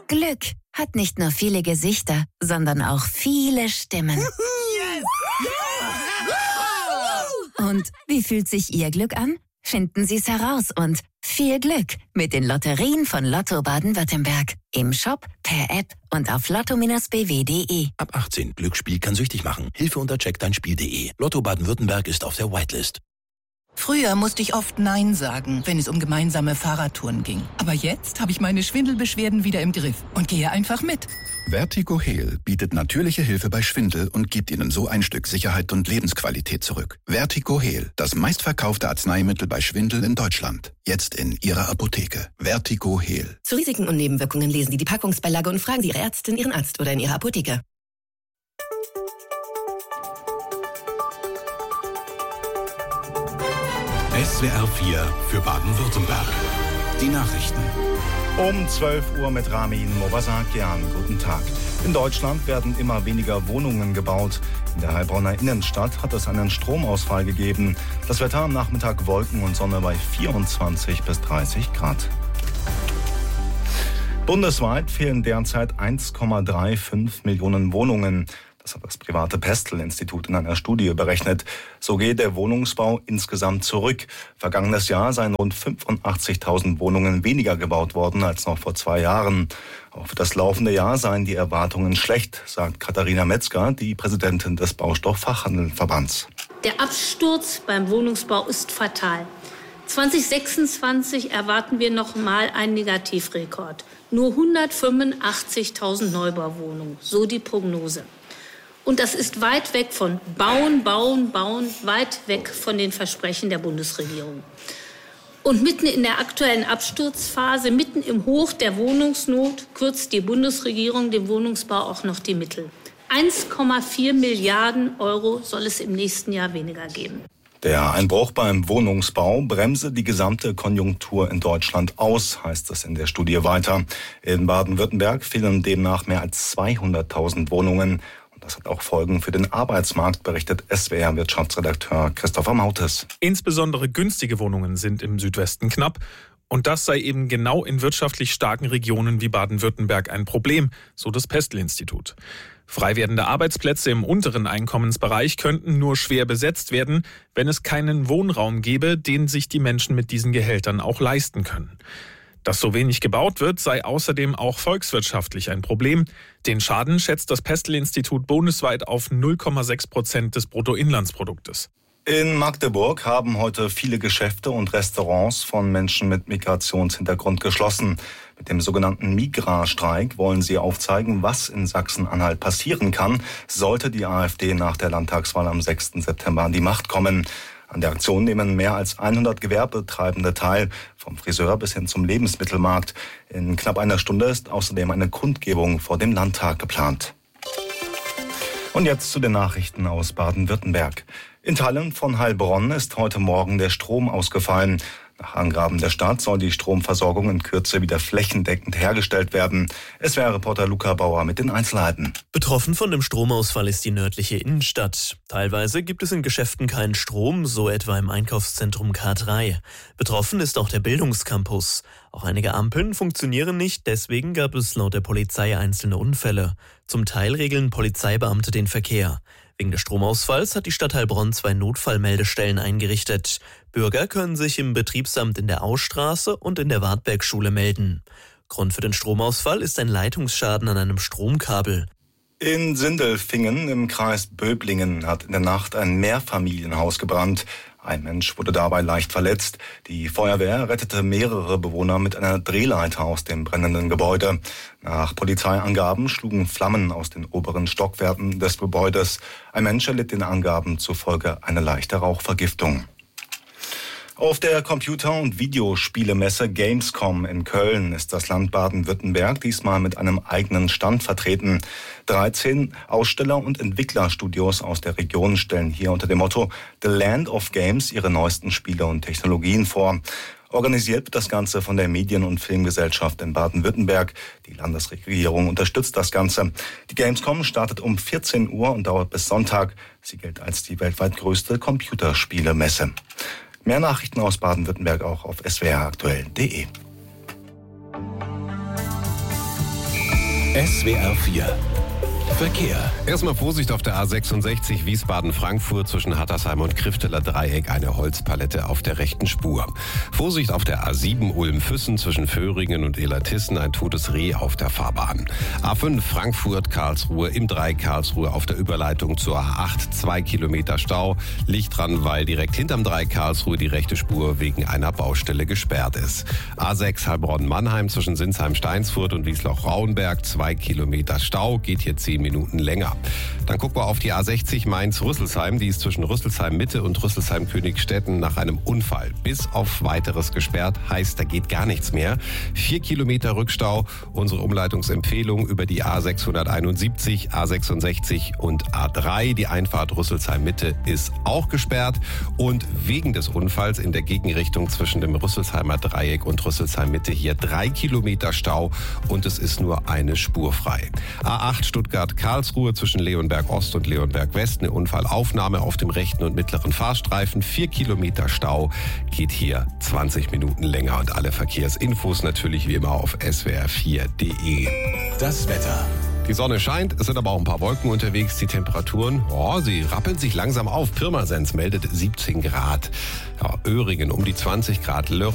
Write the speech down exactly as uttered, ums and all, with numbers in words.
Glück hat nicht nur viele Gesichter, sondern auch viele Stimmen. Yes! Und wie fühlt sich Ihr Glück an? Finden Sie es heraus und viel Glück mit den Lotterien von Lotto Baden-Württemberg. Im Shop, per App und auf lotto Bindestrich b w punkt de. Ab achtzehn. Glücksspiel kann süchtig machen. Hilfe unter check dein Spiel punkt de. Lotto Baden-Württemberg ist auf der Whitelist. Früher musste ich oft Nein sagen, wenn es um gemeinsame Fahrradtouren ging. Aber jetzt habe ich meine Schwindelbeschwerden wieder im Griff und gehe einfach mit. Vertigo Heal bietet natürliche Hilfe bei Schwindel und gibt Ihnen so ein Stück Sicherheit und Lebensqualität zurück. Vertigo Heal, das meistverkaufte Arzneimittel bei Schwindel in Deutschland. Jetzt in Ihrer Apotheke. Vertigo Heal. Zu Risiken und Nebenwirkungen lesen Sie die Packungsbeilage und fragen Sie Ihre Ärztin, Ihren Arzt oder in Ihrer Apotheke. S W R vier für Baden-Württemberg. Die Nachrichten. Um zwölf Uhr mit Ramin Mobasakian. Guten Tag. In Deutschland werden immer weniger Wohnungen gebaut. In der Heilbronner Innenstadt hat es einen Stromausfall gegeben. Das Wetter am Nachmittag Wolken und Sonne bei vierundzwanzig bis dreißig Grad. Bundesweit fehlen derzeit eins Komma fünfunddreißig Millionen Wohnungen. Das hat das private Pestel-Institut in einer Studie berechnet. So geht der Wohnungsbau insgesamt zurück. Vergangenes Jahr seien rund fünfundachtzigtausend Wohnungen weniger gebaut worden als noch vor zwei Jahren. Auch für das laufende Jahr seien die Erwartungen schlecht, sagt Katharina Metzger, die Präsidentin des Baustoff-Fachhandel-Verbands. Der Absturz beim Wohnungsbau ist fatal. zwanzig sechsundzwanzig erwarten wir noch mal einen Negativrekord. Nur hundertfünfundachtzigtausend Neubauwohnungen, so die Prognose. Und das ist weit weg von Bauen, Bauen, Bauen, weit weg von den Versprechen der Bundesregierung. Und mitten in der aktuellen Absturzphase, mitten im Hoch der Wohnungsnot, kürzt die Bundesregierung dem Wohnungsbau auch noch die Mittel. eins Komma vier Milliarden Euro soll es im nächsten Jahr weniger geben. Der Einbruch beim Wohnungsbau bremse die gesamte Konjunktur in Deutschland aus, heißt es in der Studie weiter. In Baden-Württemberg fehlen demnach mehr als zweihunderttausend Wohnungen. Das hat auch Folgen für den Arbeitsmarkt, berichtet S W R-Wirtschaftsredakteur Christopher Mautes. Insbesondere günstige Wohnungen sind im Südwesten knapp. Und das sei eben genau in wirtschaftlich starken Regionen wie Baden-Württemberg ein Problem, so das Pestel-Institut. Frei werdende Arbeitsplätze im unteren Einkommensbereich könnten nur schwer besetzt werden, wenn es keinen Wohnraum gäbe, den sich die Menschen mit diesen Gehältern auch leisten können. Dass so wenig gebaut wird, sei außerdem auch volkswirtschaftlich ein Problem. Den Schaden schätzt das Pestel-Institut bundesweit auf null Komma sechs Prozent des Bruttoinlandsproduktes. In Magdeburg haben heute viele Geschäfte und Restaurants von Menschen mit Migrationshintergrund geschlossen. Mit dem sogenannten Migra-Streik wollen sie aufzeigen, was in Sachsen-Anhalt passieren kann, sollte die AfD nach der Landtagswahl am sechsten September an die Macht kommen. An der Aktion nehmen mehr als hundert Gewerbetreibende teil, vom Friseur bis hin zum Lebensmittelmarkt. In knapp einer Stunde ist außerdem eine Kundgebung vor dem Landtag geplant. Und jetzt zu den Nachrichten aus Baden-Württemberg. In Teilen von Heilbronn ist heute Morgen der Strom ausgefallen. Nach Angaben der Stadt soll die Stromversorgung in Kürze wieder flächendeckend hergestellt werden. S W R-Reporter Luca Bauer mit den Einzelheiten. Betroffen von dem Stromausfall ist die nördliche Innenstadt. Teilweise gibt es in Geschäften keinen Strom, so etwa im Einkaufszentrum K drei. Betroffen ist auch der Bildungscampus. Auch einige Ampeln funktionieren nicht, deswegen gab es laut der Polizei einzelne Unfälle. Zum Teil regeln Polizeibeamte den Verkehr. Wegen des Stromausfalls hat die Stadt Heilbronn zwei Notfallmeldestellen eingerichtet. Bürger können sich im Betriebsamt in der Ausstraße und in der Wartbergschule melden. Grund für den Stromausfall ist ein Leitungsschaden an einem Stromkabel. In Sindelfingen im Kreis Böblingen hat in der Nacht ein Mehrfamilienhaus gebrannt. Ein Mensch wurde dabei leicht verletzt. Die Feuerwehr rettete mehrere Bewohner mit einer Drehleiter aus dem brennenden Gebäude. Nach Polizeiangaben schlugen Flammen aus den oberen Stockwerken des Gebäudes. Ein Mensch erlitt den Angaben zufolge eine leichte Rauchvergiftung. Auf der Computer- und Videospielemesse Gamescom in Köln ist das Land Baden-Württemberg diesmal mit einem eigenen Stand vertreten. dreizehn Aussteller- und Entwicklerstudios aus der Region stellen hier unter dem Motto The Land of Games ihre neuesten Spiele und Technologien vor. Organisiert wird das Ganze von der Medien- und Filmgesellschaft in Baden-Württemberg. Die Landesregierung unterstützt das Ganze. Die Gamescom startet um vierzehn Uhr und dauert bis Sonntag. Sie gilt als die weltweit größte Computerspielemesse. Mehr Nachrichten aus Baden-Württemberg auch auf s w r aktuell punkt de. S W R vier Verkehr. Erstmal Vorsicht auf der A sechsundsechzig Wiesbaden-Frankfurt zwischen Hattersheim und Krifteler Dreieck, eine Holzpalette auf der rechten Spur. Vorsicht auf der A sieben Ulm-Füssen zwischen Föhringen und Illertissen, ein totes Reh auf der Fahrbahn. A fünf Frankfurt-Karlsruhe im Dreieck Karlsruhe auf der Überleitung zur A acht, zwei Kilometer Stau. Liegt dran, weil direkt hinterm Dreieck Karlsruhe die rechte Spur wegen einer Baustelle gesperrt ist. A sechs Heilbronn-Mannheim zwischen Sinsheim-Steinsfurt und Wiesloch-Rauenberg, zwei Kilometer Stau, geht hier zehn Minuten länger. Dann gucken wir auf die A sechzig Mainz-Rüsselsheim. Die ist zwischen Rüsselsheim-Mitte und Rüsselsheim-Königstetten nach einem Unfall bis auf Weiteres gesperrt. Heißt, da geht gar nichts mehr. Vier Kilometer Rückstau. Unsere Umleitungsempfehlung über die A sechshunderteinundsiebzig, A sechsundsechzig und A drei. Die Einfahrt Rüsselsheim-Mitte ist auch gesperrt. Und wegen des Unfalls in der Gegenrichtung zwischen dem Rüsselsheimer Dreieck und Rüsselsheim-Mitte hier drei Kilometer Stau und es ist nur eine Spur frei. A acht Stuttgart-Karlsruhe zwischen Leonberg Ost und Leonberg West. Eine Unfallaufnahme auf dem rechten und mittleren Fahrstreifen. Vier Kilometer Stau, geht hier zwanzig Minuten länger. Und alle Verkehrsinfos natürlich wie immer auf S W R vier Punkt de. Das Wetter. Die Sonne scheint, es sind aber auch ein paar Wolken unterwegs. Die Temperaturen, oh, sie rappeln sich langsam auf. Pirmasens meldet siebzehn Grad. Ja, Öhringen um die zwanzig Grad. Lörrach